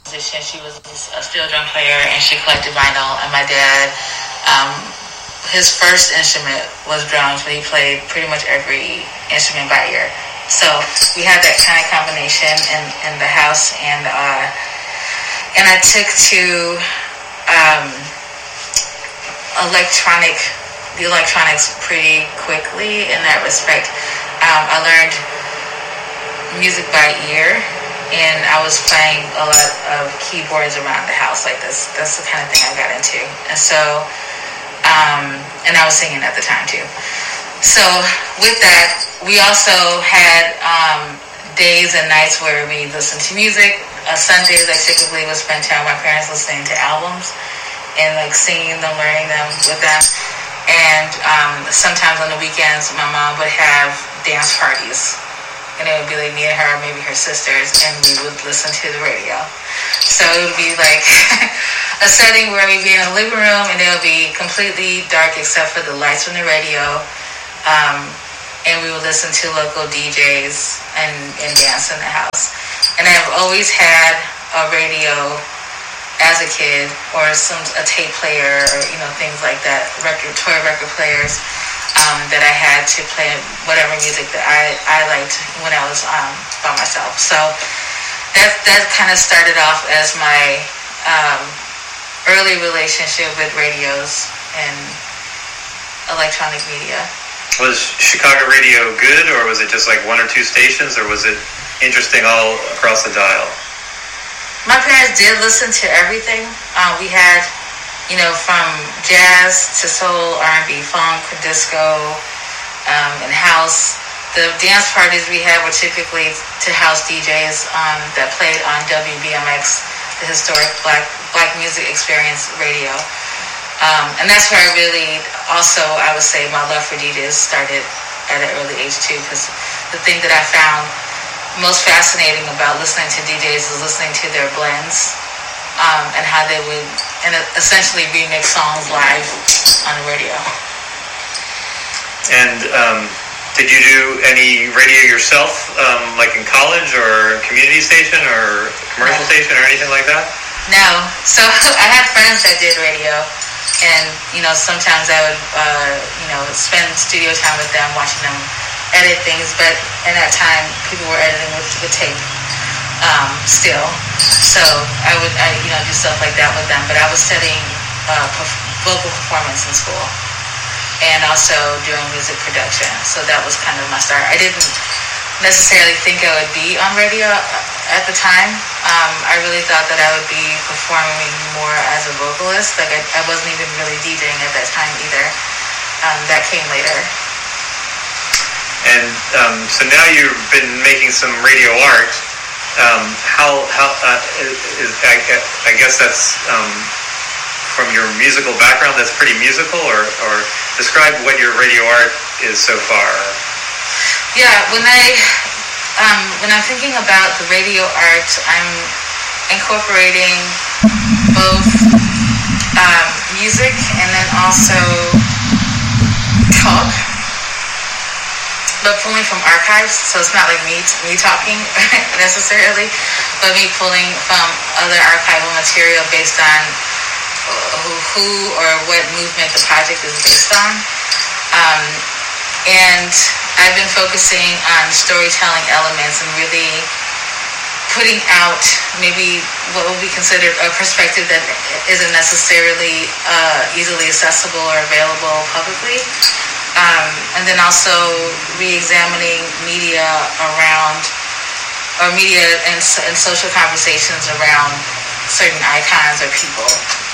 musician. She was a steel drum player and she collected vinyl. And my dad, um, his first instrument was drums, but he played pretty much every instrument by ear. So we had that kind of combination in the house, and I took to the electronics pretty quickly in that respect. I learned music by ear, and I was playing a lot of keyboards around the house like this. That's the kind of thing I got into. And so, and I was singing at the time too. So with that, we also had days and nights where we listened to music. Sundays I typically would spend time with my parents listening to albums and like singing them, learning them with them. And sometimes on the weekends, my mom would have dance parties. And it would be like me and her, maybe her sisters, and we would listen to the radio. So it would be like a setting where we'd be in a living room and it would be completely dark except for the lights from the radio. And we would listen to local DJs and dance in the house. And I've always had a radio as a kid, or a tape player, or things like that, toy record players, that I had to play whatever music that I liked when I was by myself. So that kind of started off as my early relationship with radios and electronic media. Was Chicago radio good, or was it just like one or two stations, or was it interesting all across the dial? My parents did listen to everything. We had, from jazz to soul, R&B, funk, disco, and house. The dance parties we had were typically to house DJs that played on WBMX, the historic Black Music Experience radio. And that's where I really also, I would say, my love for DJs started at an early age too, because the thing that I found most fascinating about listening to DJs is listening to their blends, and how they would essentially remix songs live on the radio. And did you do any radio yourself, like in college or community station or commercial station or anything like that? No. So I had friends that did radio, and sometimes I would spend studio time with them, watching them edit things. But in that time, people were editing with tape still. So I would do stuff like that with them. But I was studying vocal performance in school, and also doing music production. So that was kind of my start. I didn't necessarily think I would be on radio at the time. I really thought that I would be performing more as a vocalist. Like I wasn't even really DJing at that time either. That came later. And so now you've been making some radio art. I guess that's from your musical background. That's pretty musical, or describe what your radio art is so far. Yeah, when I'm thinking about the radio art, I'm incorporating both music and then also talk, but pulling from archives. So it's not like me talking necessarily, but me pulling from other archival material based on who or what movement the project is based on. And I've been focusing on storytelling elements and really putting out maybe what would be considered a perspective that isn't necessarily easily accessible or available publicly. And then also re-examining media around, or media and social conversations around certain icons or people.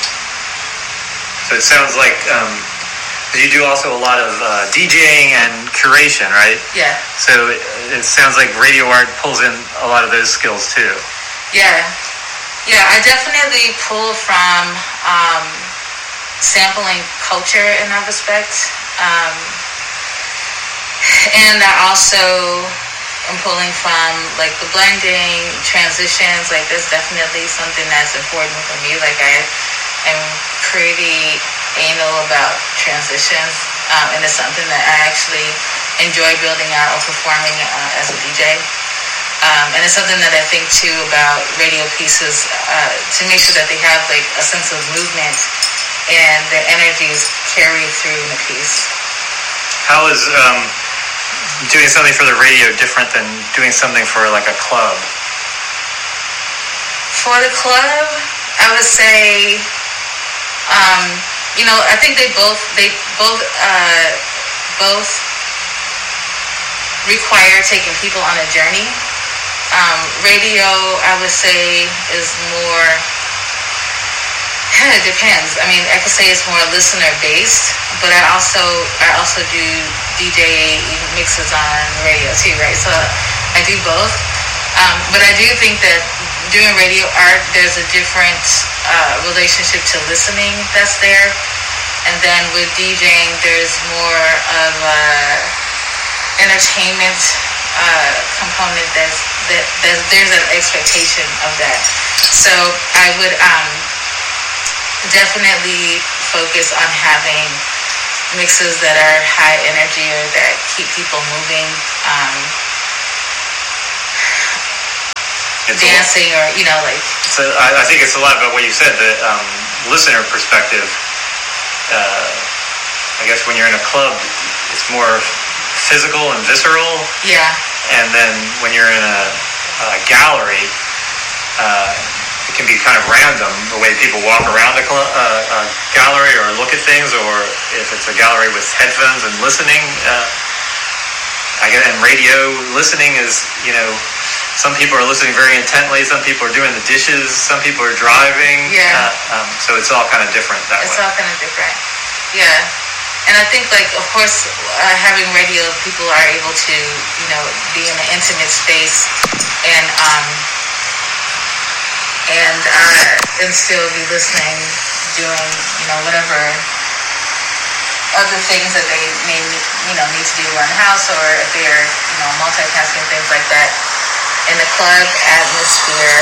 So it sounds like you do also a lot of DJing and curation, right? Yeah. So it sounds like radio art pulls in a lot of those skills too. Yeah. I definitely pull from sampling culture in that respect. And I also am pulling from like the blending, transitions. Like that's definitely something that's important for me. Like I am pretty anal about transitions, and it's something that I actually enjoy building out or performing as a DJ. And it's something that I think too about radio pieces, to make sure that they have like a sense of movement and the energies carry through in the piece. How is doing something for the radio different than doing something for like a club? For the club, I would say, I think they both require taking people on a journey. Radio, I would say, is more, it depends. I mean, I could say it's more listener based, but I also do DJ mixes on radio too, right? So I do both. But I do think that doing radio art, there's a different relationship to listening that's there. And then with DJing, there's more of a entertainment component there's an expectation of that. So I would definitely focus on having mixes that are high energy or that keep people moving, dancing, or So I think it's a lot about what you said, the listener perspective. I guess when you're in a club, it's more physical and visceral. Yeah. And then when you're in a gallery, it can be kind of random the way people walk around a gallery or look at things, or if it's a gallery with headphones and listening. And radio listening is, some people are listening very intently, some people are doing the dishes, some people are driving. Yeah. So it's all kind of different that way. It's all kind of different. Yeah. And I think, of course, having radio, people are able to, be in an intimate space and still be listening, doing, whatever other things that they may, need to do around the house, or if they're, multitasking, things like that. In the club atmosphere,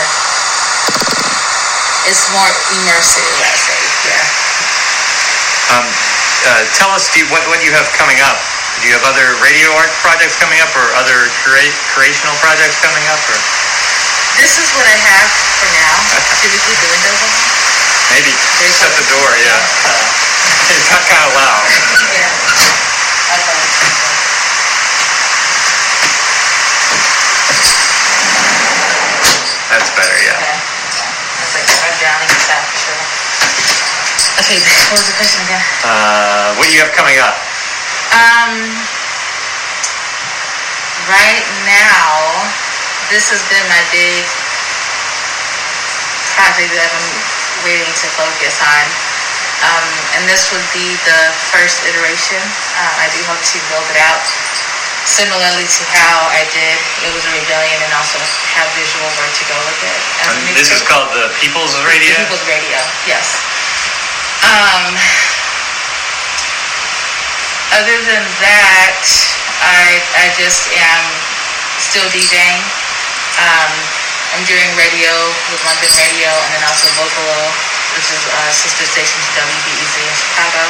it's more immersive, I'd say. Yeah. Tell us, what you have coming up? Do you have other radio art projects coming up, or other creational projects coming up? Or this is what I have for now. Should we keep the windows open? Maybe. Shut the door. Yeah. It got kind of loud. Yeah. Okay. That's better. Yeah. Okay. It's like I'm drowning in that for sure. Okay, what was the question again? What do you have coming up? Right now, this has been my big project that I've been waiting to focus on. And this would be the first iteration. I do hope to build it out similarly to how I did It Was a Rebellion, and also have visual work to go with it. And this is called the People's Radio? The People's Radio, yes. Other than that, I just am still DJing. I'm doing radio with London Radio, and then also Vocalo, which is a sister station to WBEZ in Chicago.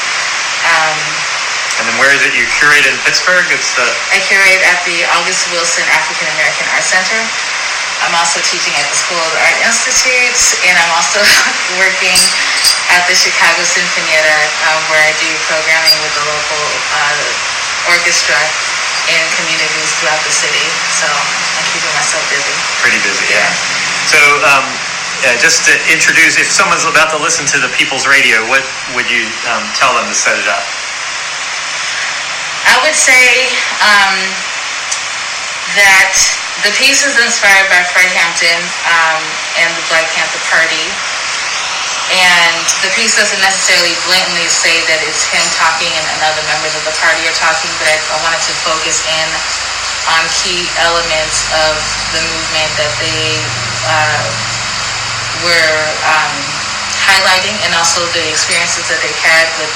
And then where is it you curate in Pittsburgh? I curate at the August Wilson African American Art Center. I'm also teaching at the School of the Art Institute, and I'm also working at the Chicago Sinfonietta, where I do programming with the local orchestra in communities throughout the city. So I'm keeping myself busy. Pretty busy, yeah. So just to introduce, if someone's about to listen to the People's Radio, what would you tell them to set it up? I would say that the piece is inspired by Fred Hampton and the Black Panther Party. And the piece doesn't necessarily blatantly say that it's him talking and other members of the party are talking, but I wanted to focus in on key elements of the movement that they were highlighting, and also the experiences that they've had with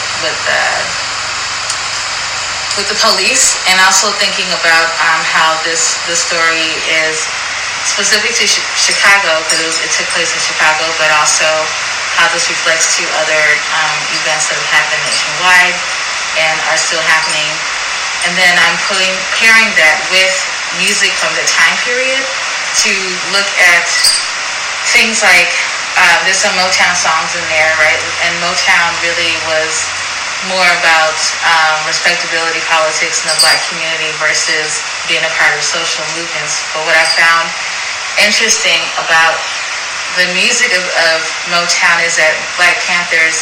the police, and also thinking about how this story is specific to Chicago, because it took place in Chicago, but also how this reflects to other events that have happened nationwide and are still happening. And then I'm pairing that with music from the time period to look at things like there's some Motown songs in there, right? And Motown really was more about respectability politics in the Black community versus being a part of social movements. But what I found interesting about the music of Motown is that Black Panthers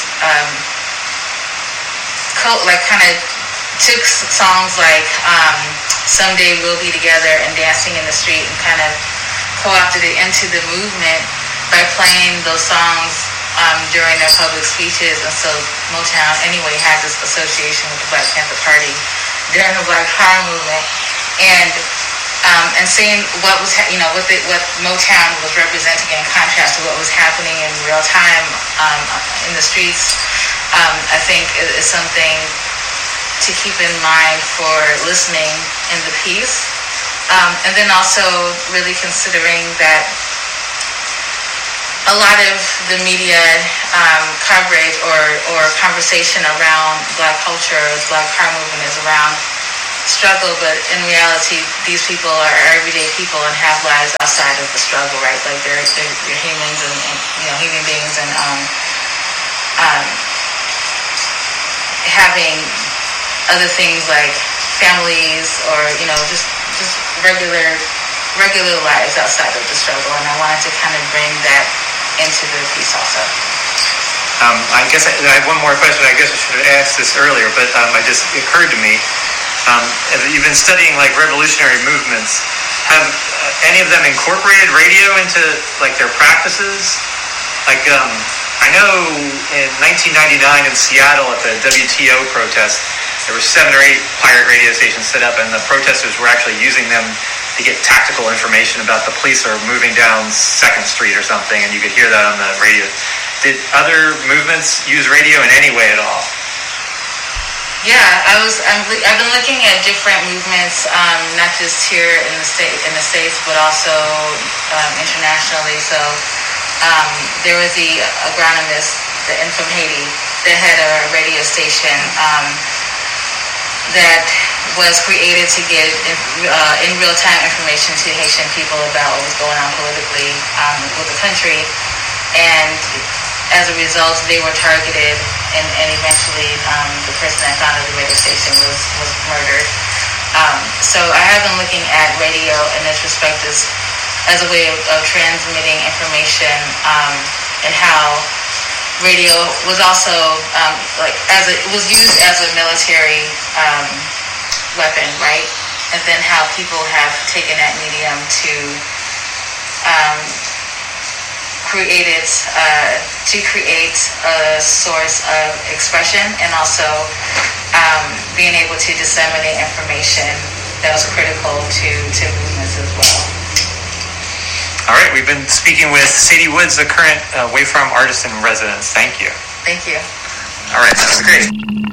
kind of took songs like Someday We'll Be Together and Dancing in the Street and kind of co-opted it into the movement by playing those songs during their public speeches. And so Motown anyway had this association with the Black Panther Party during the Black Power movement, and seeing what was what Motown was representing in contrast to what was happening in real time in the streets, I think is something to keep in mind for listening in the piece, and then also really considering that a lot of the media coverage or conversation around Black culture, the Black Power movement is around struggle, but in reality, these people are everyday people and have lives outside of the struggle, right? Like they're humans and human beings, and having other things like families or just regular lives outside of the struggle. And I wanted to kind of bring that into the piece also. I guess I have one more question. I guess I should have asked this earlier, but it just occurred to me. You've been studying like revolutionary movements. Have any of them incorporated radio into like their practices? Like I know in 1999 in Seattle at the WTO protest, there were 7 or 8 pirate radio stations set up, and the protesters were actually using them to get tactical information about the police are moving down 2nd Street or something, and you could hear that on the radio. Did other movements use radio in any way at all? Yeah, I've been looking at different movements, not just here in the States, but also internationally. So there was the agronomist from Haiti that had a radio station that was created to get in real-time information to Haitian people about what was going on politically with the country. And as a result, they were targeted, and eventually the person that founded the radio station was murdered. So I have been looking at radio in this respect as a way of transmitting information, and how radio was also it was used as a military weapon, right? And then how people have taken that medium to create a source of expression, and also being able to disseminate information that was critical to movements as well. All right, we've been speaking with Sadie Woods, the current Waveform artist in residence. Thank you. Thank you. All right, that was great.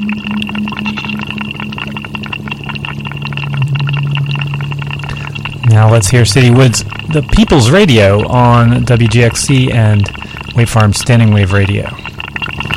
Now let's hear Sadie Woods, the People's Radio on WGXC and Waveform Standing Wave Radio.